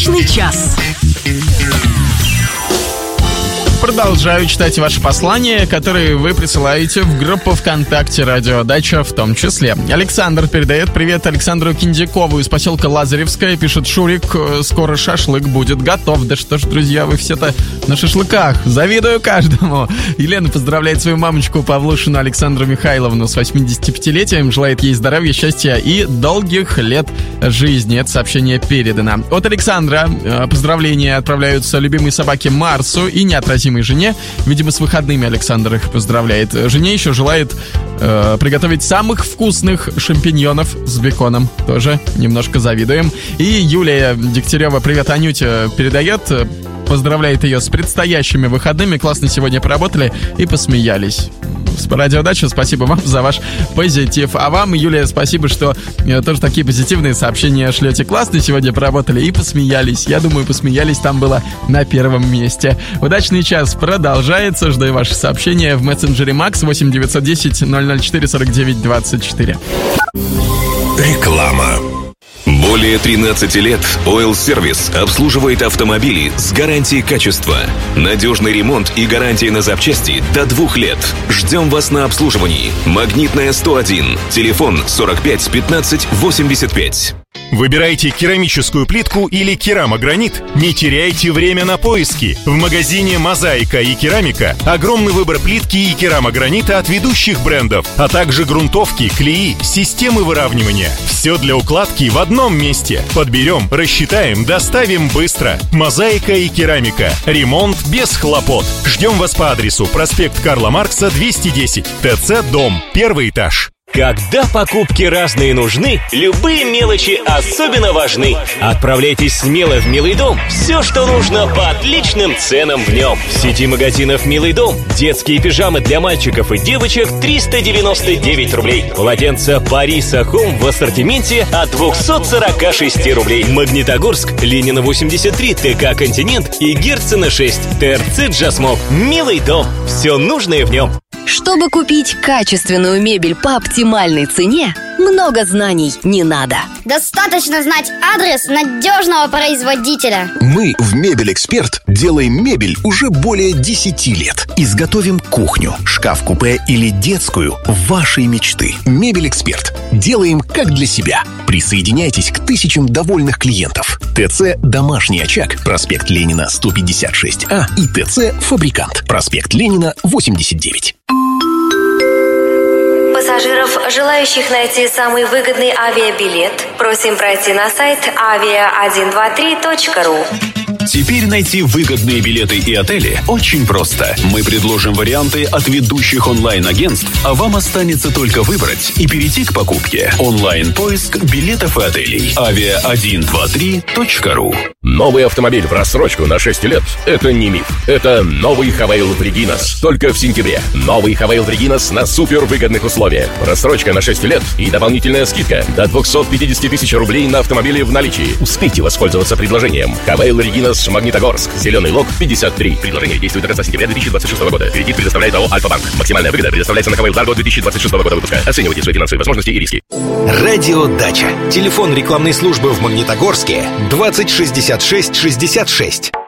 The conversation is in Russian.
Удачный час. Продолжаю читать ваши послания, которые вы присылаете в группу ВКонтакте «Радио Дача» в том числе. Александр передает привет Александру Киндякову из поселка Лазаревское. Пишет: Шурик, скоро шашлык будет готов. Да что ж, друзья, вы все-то на шашлыках. Завидую каждому. Елена поздравляет свою мамочку Павлушину Александру Михайловну с 85-летием. Желает ей здоровья, счастья и долгих лет жизни. Это сообщение передано. От Александра поздравления отправляются любимой собаке Марсу и неотразимой жене. Видимо, с выходными Александр их поздравляет. Жене еще желает приготовить самых вкусных шампиньонов с беконом. Тоже немножко завидуем. И Юлия Дегтярева привет Анюте передает. Поздравляет ее с предстоящими выходными. Классно сегодня поработали и посмеялись. С Радио Дача, спасибо вам за ваш позитив. А вам, Юлия, спасибо, что тоже такие позитивные сообщения шлете. Классно сегодня поработали и посмеялись. Я думаю, посмеялись там было на первом месте. Удачный час продолжается. Жду ваши сообщения в мессенджере Макс 8-910-004-49-24. Реклама. Более 13 лет Oil Service обслуживает автомобили с гарантией качества. Надежный ремонт и гарантия на запчасти до 2 лет. Ждем вас на обслуживании. Магнитная 101. Телефон 45 15 85. Выбирайте керамическую плитку или керамогранит? Не теряйте время на поиски. В магазине «Мозаика» и «Керамика» огромный выбор плитки и керамогранита от ведущих брендов, а также грунтовки, клеи, системы выравнивания. Все для укладки в одном месте. Подберем, рассчитаем, доставим быстро. «Мозаика» и «Керамика». Ремонт без хлопот. Ждем вас по адресу: проспект Карла Маркса, 210, ТЦ «Дом», 1 этаж. Когда покупки разные нужны, любые мелочи особенно важны. Отправляйтесь смело в «Милый дом». Все, что нужно по отличным ценам в нем. В сети магазинов «Милый дом» детские пижамы для мальчиков и девочек 399 рублей. Полотенца «Париса Хом» в ассортименте от 246 рублей. Магнитогорск, Ленина 83, ТК «Континент» и Герцена 6, ТРЦ «Джасмок». «Милый дом». Все нужное в нем. Чтобы купить качественную мебель по оптимальной цене, много знаний не надо. Достаточно знать адрес надежного производителя. Мы в «Мебель Эксперт» делаем мебель уже более 10 лет. Изготовим кухню, шкаф-купе или детскую вашей мечты. «Мебель Эксперт». Делаем как для себя. Присоединяйтесь к тысячам довольных клиентов. ТЦ «Домашний очаг», проспект Ленина, 156А и ТЦ «Фабрикант», проспект Ленина, 89. Пассажиров, желающих найти самый выгодный авиабилет, просим пройти на сайт avia123.ru. Теперь найти выгодные билеты и отели очень просто. Мы предложим варианты от ведущих онлайн-агентств, а вам останется только выбрать и перейти к покупке. Онлайн-поиск билетов и отелей. avia123.ru. Новый автомобиль в рассрочку на 6 лет – это не миф. Это новый Хавейл Reginas. Только в сентябре. Новый Хавейл Reginas на супервыгодных условиях. Рассрочка на 6 лет и дополнительная скидка до 250 тысяч рублей на автомобили в наличии. Успейте воспользоваться предложением. Хавейл Reginas, Магнитогорск, Зеленый Лог, 53. Предложение действует до конца сентября 2026 года. Кредит предоставляет АО «Альфа-Банк». Максимальная выгода предоставляется на Хавейл Дарго 2026 года выпуска. Оценивайте свои финансовые возможности и риски. Радио Дача. Телефон рекламной службы в Магнитогорске 20 66 66.